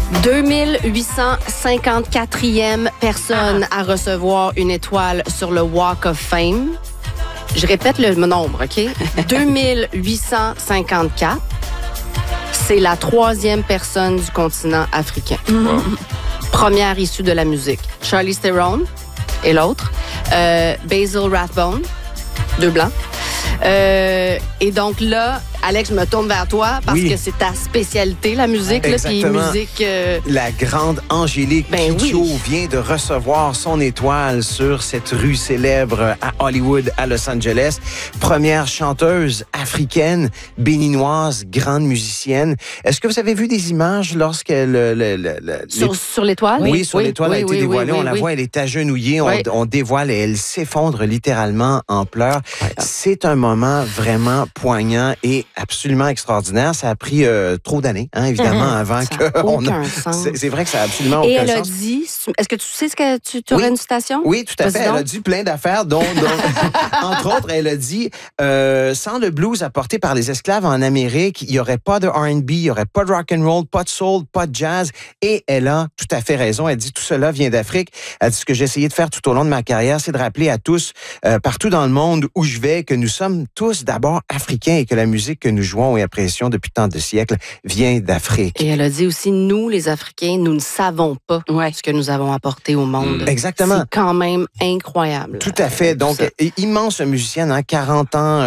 2854e personne à recevoir une étoile sur le Walk of Fame. Je répète le nombre, OK? 2854. C'est la 3e personne du continent africain. Wow. Première issue de la musique. Charlize Theron et l'autre. Basil Rathbone, 2 blancs. Et donc là, Alex, je me tourne vers toi parce que c'est ta spécialité, la musique. Puis musique. La grande Angélique Kidjo vient de recevoir son étoile sur cette rue célèbre à Hollywood, à Los Angeles. Première chanteuse africaine, béninoise, grande musicienne. Est-ce que vous avez vu des images lorsqu'elle... Sur l'étoile? Oui, sur l'étoile a été dévoilée. On la voit, elle est agenouillée. On dévoile et elle s'effondre littéralement en pleurs. C'est un moment vraiment poignant et absolument extraordinaire. Ça a pris trop d'années, évidemment, avant que... C'est vrai que ça a absolument aucun sens. Et elle a dit... Est-ce que tu sais ce que tu aurais une citation? Oui, tout à fait. Elle a dit plein d'affaires, dont entre autres, elle a dit sans le blues apporté par les esclaves en Amérique, il n'y aurait pas de R&B, il n'y aurait pas de rock and roll, pas de soul, pas de jazz. Et elle a tout à fait raison. Elle dit tout cela vient d'Afrique. Elle dit ce que j'ai essayé de faire tout au long de ma carrière, c'est de rappeler à tous, partout dans le monde où je vais, que nous sommes tous d'abord africains et que la musique que nous jouons et apprécions depuis tant de siècles vient d'Afrique. Et elle a dit aussi, nous, les Africains, nous ne savons pas ce que nous avons apporté au monde. Exactement. C'est quand même incroyable. Tout à fait. Donc, immense musicienne, 40 ans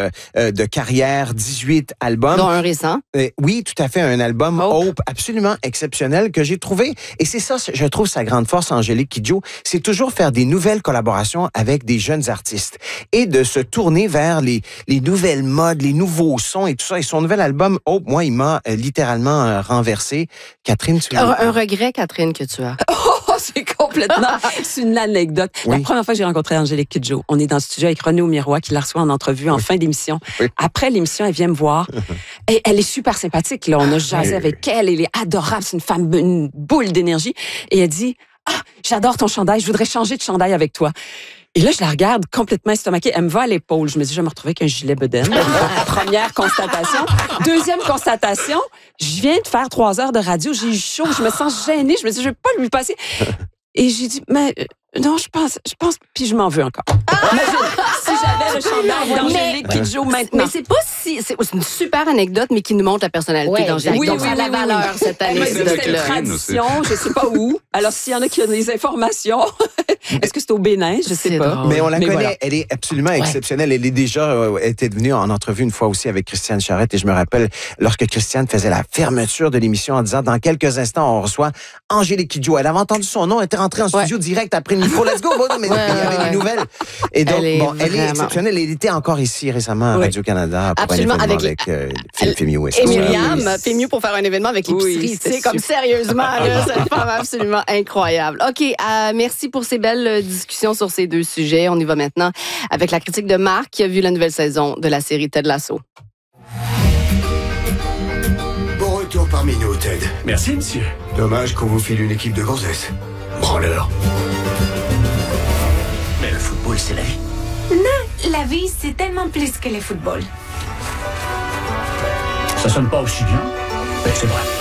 de carrière, 18 albums. Dont un récent. Oui, tout à fait. Un album Hope absolument exceptionnel que j'ai trouvé. Et c'est ça, je trouve, sa grande force, Angélique Kidjo, c'est toujours faire des nouvelles collaborations avec des jeunes artistes et de se tourner vers les nouvelles modes, les nouveaux sons et tout ça. Et son nouvel album, Hope, moi, il m'a littéralement renversé. Catherine, tu l'as... Un regret, Catherine, que tu as. Oh, c'est complètement... C'est une anecdote. La première fois que j'ai rencontré Angélique Kidjo, on est dans le studio avec René Aumirois qui la reçoit en entrevue en fin d'émission. Après l'émission, elle vient me voir. Et elle est super sympathique. Là. On a jasé avec elle. Elle est adorable. C'est une femme, une boule d'énergie. Et elle dit, j'adore ton chandail. Je voudrais changer de chandail avec toi. Et là, je la regarde complètement estomaquée. Elle me va à l'épaule. Je me dis, je vais me retrouver avec un gilet bedaine. Première constatation. Deuxième constatation, je viens de faire 3 heures de radio. J'ai eu chaud. Je me sens gênée. Je me dis, je vais pas lui passer. Et j'ai dit, mais non, je pense, puis je m'en veux encore. Imagine, si j'avais le chandail d'Angélique Kidjo maintenant. Mais c'est pas si... C'est une super anecdote, mais qui nous montre la personnalité d'Angélique. Donc, ça a la valeur, cette anecdote-là. C'est une tradition, je sais pas où. Alors, s'il y en a qui ont des informations, est-ce que c'est au Bénin? Je sais pas. Drôle. Mais on la connaît, voilà. Elle est absolument exceptionnelle. Elle est déjà était venue en entrevue une fois aussi avec Christiane Charette. Et je me rappelle, lorsque Christiane faisait la fermeture de l'émission en disant, dans quelques instants, on reçoit Angélique Kidjo. Elle avait entendu son nom, elle était rentrée en studio direct après le micro. Let's go! Mais il y avait des nouvelles. Et donc, elle est exceptionnelle. Elle était encore ici récément à Radio-Canada pour absolument, un événement avec Philippe Fémieux. Et Myriam Fémieux pour faire un événement avec l'épicerie. C'est comme sérieusement, là, cette femme absolument incroyable. OK, merci pour ces belles discussions sur ces 2 sujets. On y va maintenant avec la critique de Marc qui a vu la nouvelle saison de la série Ted Lasso. Bon retour parmi nous, Ted. Merci, monsieur. Dommage qu'on vous file une équipe de gonzesses. Branleur. Mais le football, c'est la vie. Non, la vie, c'est tellement plus que le football. Ça sonne pas aussi bien, mais c'est vrai.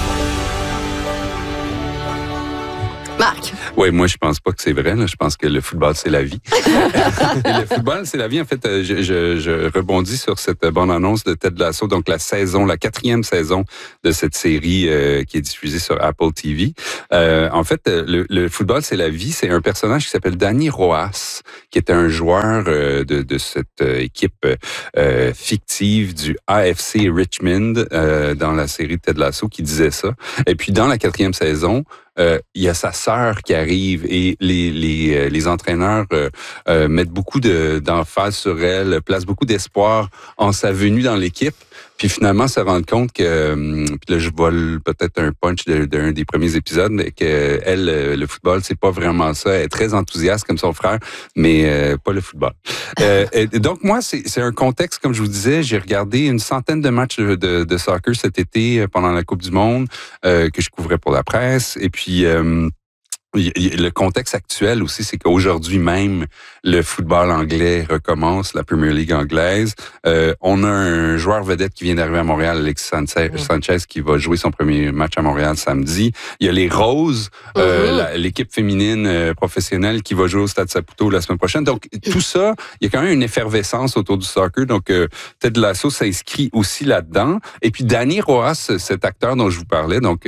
Marc. Oui, moi, je pense pas que c'est vrai. Là. Je pense que le football, c'est la vie. Et le football, c'est la vie. En fait, je rebondis sur cette bande-annonce de Ted Lasso, donc la 4e saison de cette série qui est diffusée sur Apple TV. En fait, le football, c'est la vie. C'est un personnage qui s'appelle Danny Roas, qui était un joueur de cette équipe fictive du AFC Richmond dans la série Ted Lasso qui disait ça. Et puis, dans la 4e saison, il y a sa sœur qui arrive et les entraîneurs mettent beaucoup d'emphase sur elle, placent beaucoup d'espoir en sa venue dans l'équipe. Puis finalement, se rendre compte que, puis là, je vole peut-être un punch d'un des premiers épisodes, mais que elle, le football, c'est pas vraiment ça. Elle est très enthousiaste comme son frère, mais pas le football. Et donc moi, c'est un contexte, comme je vous disais, j'ai regardé une centaine de matchs de soccer cet été pendant la Coupe du Monde que je couvrais pour la presse. Et puis le contexte actuel aussi, c'est qu'aujourd'hui même, le football anglais recommence, la Premier League anglaise. On a un joueur vedette qui vient d'arriver à Montréal, Alexis Sanchez, qui va jouer son premier match à Montréal samedi. Il y a les Roses, l'équipe féminine professionnelle qui va jouer au Stade Saputo la semaine prochaine. Donc, tout ça, il y a quand même une effervescence autour du soccer. Donc, Ted Lasso s'inscrit aussi là-dedans. Et puis, Danny Rojas, cet acteur dont je vous parlais, donc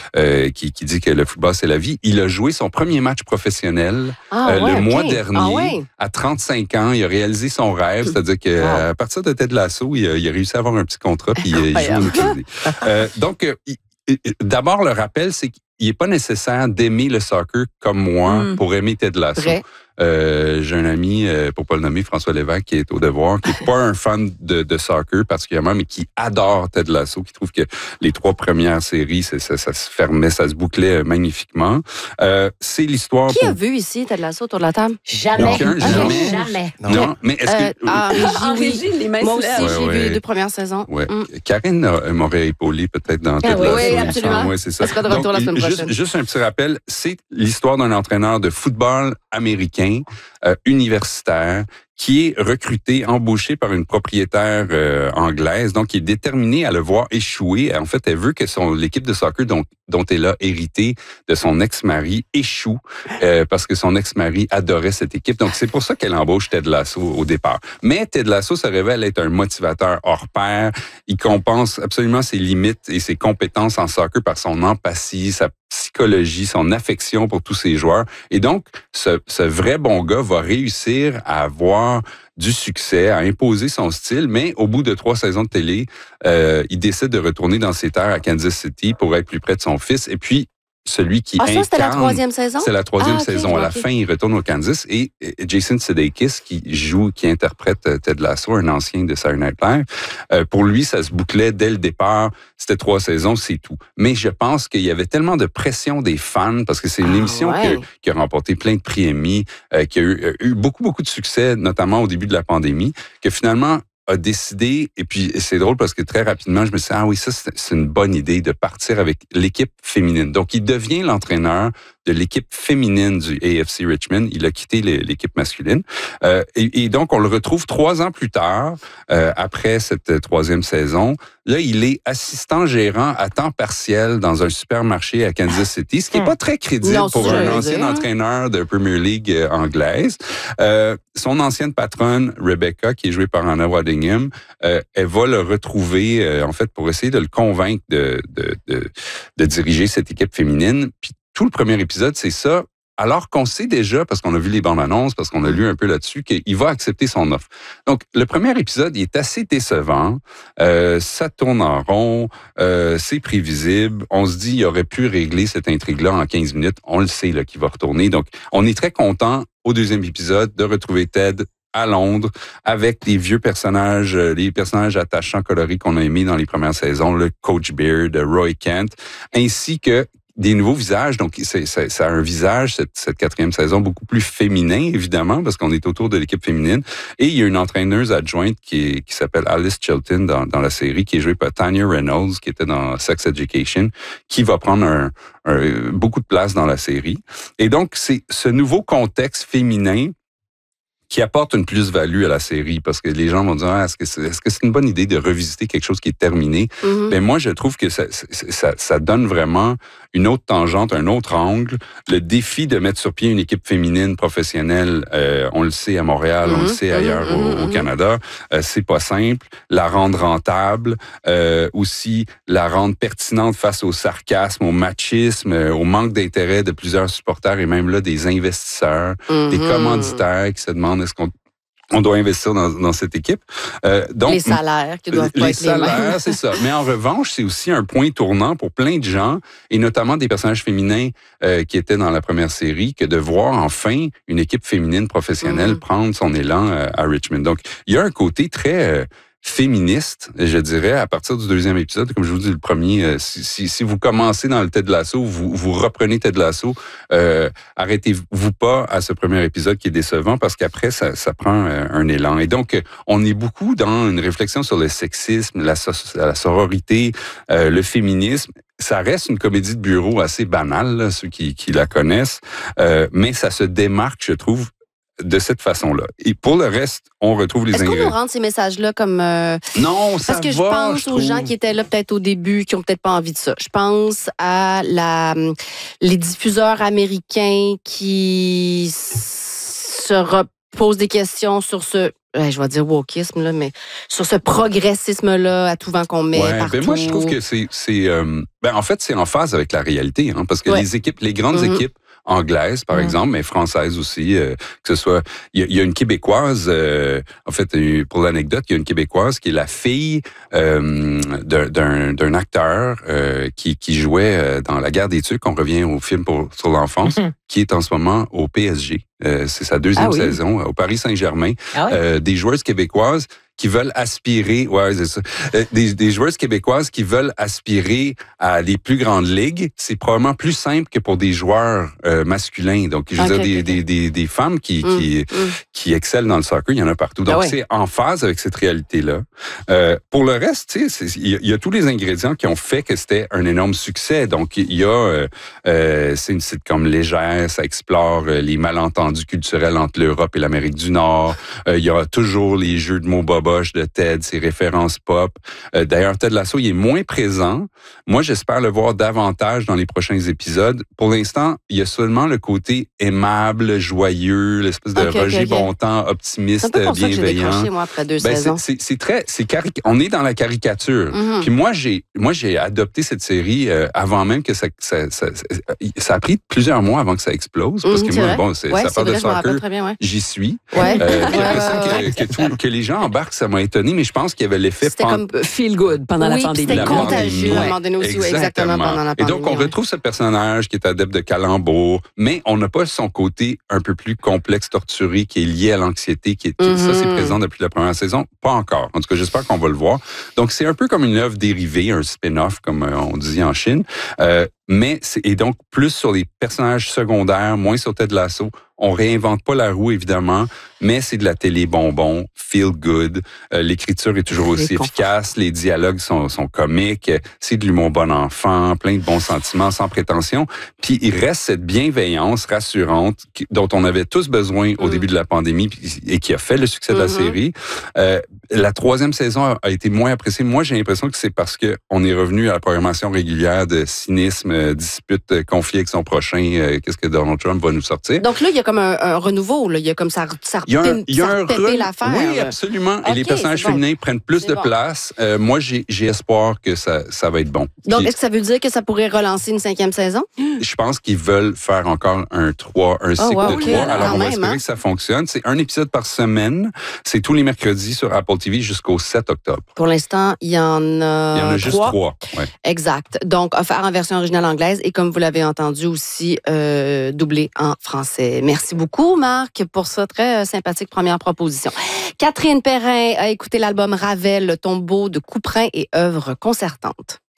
qui dit que le football, c'est la vie, il a joué son premier match professionnel le mois dernier, à 35 ans. Il a réalisé son rêve, c'est-à-dire qu'à partir de Ted Lasso, il a réussi à avoir un petit contrat, puis il joue en Italie. Donc, d'abord, le rappel, c'est qu'il n'est pas nécessaire d'aimer le soccer comme moi pour aimer Ted Lasso. J'ai un ami, pour pas le nommer, François Lévesque, qui est au Devoir, qui n'est pas un fan de soccer particulièrement, mais qui adore Ted Lasso, qui trouve que les 3 premières séries, ça se fermait, ça se bouclait magnifiquement. C'est l'histoire... Qui a vu ici Ted Lasso autour de la table? Jamais. Jamais. Non, mais est-ce que... En régie, les mains moi se aussi, lèvent. j'ai vu les 2 premières saisons. Ouais. Karine m'aurait épaulé peut-être dans Ted Lasso. Oui, absolument. Ouais, c'est ça. Ça sera de retour la semaine prochaine. Juste un petit rappel, c'est l'histoire d'un entraîneur de football américain, universitaire, qui est recruté, embauché par une propriétaire anglaise, donc qui est déterminée à le voir échouer. En fait, elle veut que l'équipe de soccer dont elle a hérité de son ex-mari échoue, parce que son ex-mari adorait cette équipe. Donc, c'est pour ça qu'elle embauche Ted Lasso au départ. Mais Ted Lasso se révèle être un motivateur hors pair. Il compense absolument ses limites et ses compétences en soccer par son empathie, sa psychologie, son affection pour tous ses joueurs. Et donc, ce vrai bon gars va réussir à avoir du succès, à imposer son style, mais au bout de 3 saisons de télé, il décide de retourner dans ses terres à Kansas City pour être plus près de son fils. Et puis, celui qui incarne... ça, c'était la 3e saison? C'est la 3e saison. À la fin, il retourne au Kansas et Jason Sudeikis, qui interprète Ted Lasso, un ancien de Saturday Night Live, pour lui, ça se bouclait dès le départ. C'était 3 saisons, c'est tout. Mais je pense qu'il y avait tellement de pression des fans, parce que c'est une émission qui a remporté plein de prix Emmy, qui a eu beaucoup, beaucoup de succès, notamment au début de la pandémie, que finalement, a décidé, et puis c'est drôle parce que très rapidement, je me suis dit, ça, c'est une bonne idée de partir avec l'équipe féminine. Donc, il devient l'entraîneur de l'équipe féminine du AFC Richmond. Il a quitté l'équipe masculine. Et donc, on le retrouve 3 ans plus tard, après cette 3e saison. Là, il est assistant gérant à temps partiel dans un supermarché à Kansas City, ce qui n'est pas très crédible pour un ancien entraîneur de Premier League anglaise. Son ancienne patronne, Rebecca, qui est jouée par Anna Waddingham, elle va le retrouver, en fait, pour essayer de le convaincre de diriger cette équipe féminine. Puis tout le premier épisode, c'est ça. Alors qu'on sait déjà, parce qu'on a vu les bandes annonces, parce qu'on a lu un peu là-dessus, qu'il va accepter son offre. Donc, le premier épisode, il est assez décevant. Ça tourne en rond. C'est prévisible. On se dit, il aurait pu régler cette intrigue-là en 15 minutes. On le sait là, qu'il va retourner. Donc, on est très content, au 2e épisode, de retrouver Ted à Londres, avec les vieux personnages, les personnages attachants, colorés qu'on a aimés dans les premières saisons, le Coach Beard, Roy Kent, ainsi que des nouveaux visages. Donc, ça a un visage, cette 4e saison, beaucoup plus féminin, évidemment, parce qu'on est autour de l'équipe féminine. Et il y a une entraîneuse adjointe qui s'appelle Alice Chilton dans la série, qui est jouée par Tanya Reynolds, qui était dans Sex Education, qui va prendre beaucoup de place dans la série. Et donc, c'est ce nouveau contexte féminin qui apporte une plus-value à la série, parce que les gens vont dire, est-ce que c'est une bonne idée de revisiter quelque chose qui est terminé? Mais moi, je trouve que ça donne vraiment une autre tangente, un autre angle. Le défi de mettre sur pied une équipe féminine professionnelle, on le sait à Montréal, on le sait ailleurs au Canada, c'est pas simple. La rendre rentable, aussi la rendre pertinente face au sarcasme, au machisme, au manque d'intérêt de plusieurs supporters et même là des investisseurs, des commanditaires qui se demandent est-ce qu'on doit investir dans cette équipe. Donc, les salaires qui doivent pas être les mêmes. Les salaires, c'est ça. Mais en revanche, c'est aussi un point tournant pour plein de gens, et notamment des personnages féminins qui étaient dans la première série, que de voir enfin une équipe féminine professionnelle prendre son élan à Richmond. Donc, il y a un côté très... féministe, je dirais, à partir du 2e épisode. Comme je vous dis, le premier, si vous commencez dans le Ted Lasso, vous reprenez Ted Lasso, arrêtez-vous pas à ce premier épisode qui est décevant, parce qu'après, ça prend un élan. Et donc, on est beaucoup dans une réflexion sur le sexisme, la sororité, le féminisme, ça reste une comédie de bureau assez banale, là, ceux qui la connaissent, mais ça se démarque, je trouve, de cette façon-là. Et pour le reste, on retrouve les ingrédients. Est-ce qu'on nous rentre ces messages-là comme... Non, ça Parce que va, je pense aux gens qui étaient là peut-être au début, qui ont peut-être pas envie de ça. Je pense à les diffuseurs américains qui se posent des questions sur ce... je vais dire wokisme, là, mais sur ce progressisme-là à tout vent qu'on met partout. Ben moi, je trouve que en fait, c'est en phase avec la réalité, hein, parce que les grandes équipes anglaise, par exemple, mais française aussi, que ce soit... Il y a une Québécoise, en fait, pour l'anecdote, il y a une Québécoise qui est la fille d'un acteur qui jouait dans La Guerre des Tucs, on revient au film sur l'enfance, qui est en ce moment au PSG. C'est sa deuxième saison, au Paris Saint-Germain. Des joueuses québécoises qui veulent aspirer, c'est ça, des joueuses québécoises qui veulent aspirer à les plus grandes ligues, c'est probablement plus simple que pour des joueurs masculins. Donc, je veux dire, des femmes qui excellent dans le soccer, il y en a partout. Donc, c'est en phase avec cette réalité-là. Pour le reste, tu sais, il y a tous les ingrédients qui ont fait que c'était un énorme succès. Donc, il y a, c'est une sitcom légère, ça explore les malentendus culturels entre l'Europe et l'Amérique du Nord. Il y a toujours les jeux de mots boboches de Ted, ses références pop. D'ailleurs, Ted Lasso, il est moins présent. Moi, j'espère le voir davantage dans les prochains épisodes. Pour l'instant, il y a seulement le côté aimable, joyeux, l'espèce de Roger Bontemps, optimiste, c'est un peu pour bienveillant. Ça que j'ai décroché, moi, après 2 saisons. On est dans la caricature. Puis moi, j'ai adopté cette série avant même que ça a pris plusieurs mois avant que ça explose. Parce que moi, bon, ça parle de soccer. J'y suis. Puis après ça, que les gens embarquent, ça m'a étonné, mais je pense qu'il y avait l'effet... C'était comme feel good pendant la pandémie. C'était contagieux à un moment donné aussi, exactement pendant la pandémie. Et donc, on retrouve ce personnage qui est adepte de calembour, mais on n'a pas son côté un peu plus complexe, torturé, qui est lié à l'anxiété, ça, c'est présent depuis la première saison. Pas encore. En tout cas, j'espère qu'on va le voir. Donc, c'est un peu comme une œuvre dérivée, un spin-off, comme on dit en Chine. Et donc, plus sur les personnages secondaires, moins sur Ted Lasso. On réinvente pas la roue, évidemment, mais c'est de la télé bonbon, feel good. L'écriture est toujours aussi efficace, les dialogues sont comiques, c'est de l'humour bon enfant, plein de bons sentiments, sans prétention. Puis il reste cette bienveillance rassurante dont on avait tous besoin au début de la pandémie et qui a fait le succès de la série. La 3e saison a été moins appréciée. Moi, j'ai l'impression que c'est parce que on est revenu à la programmation régulière de cynisme, dispute, conflit avec son prochain. Qu'est-ce que Donald Trump va nous sortir? Donc là, il y a comme un renouveau. Là. Il y a comme ça repépé l'affaire. Oui, absolument. Et les personnages féminins prennent plus de place. Moi, j'ai espoir que ça va être bon. Donc, est-ce que ça veut dire que ça pourrait relancer une 5e saison? Je pense qu'ils veulent faire encore un cycle de 3. Alors, on va espérer que ça fonctionne. C'est un épisode par semaine. C'est tous les mercredis sur Apple TV jusqu'au 7 octobre. Pour l'instant, il y en a juste 3. Ouais. Exact. Donc, offert en version originale anglaise et comme vous l'avez entendu aussi, doublé en français. Merci beaucoup, Marc, pour ça. Très sympathique première proposition. Catherine Perrin a écouté l'album Ravel, le tombeau de Couperin et œuvres concertantes.